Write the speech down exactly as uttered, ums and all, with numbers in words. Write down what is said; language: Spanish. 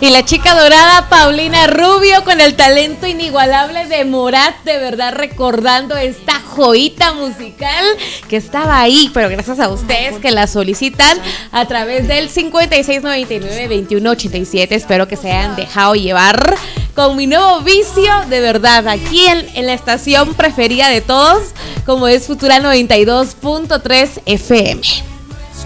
Y la chica dorada Paulina Rubio con el talento inigualable de Morat, de verdad recordando esta joyita musical que estaba ahí, pero gracias a ustedes que la solicitan a través del cincuenta y seis noventa y nueve veintiuno ochenta y siete. Espero que se hayan dejado llevar con mi nuevo vicio, de verdad, aquí en, en la estación preferida de todos, como es Futura noventa y dos punto tres F M.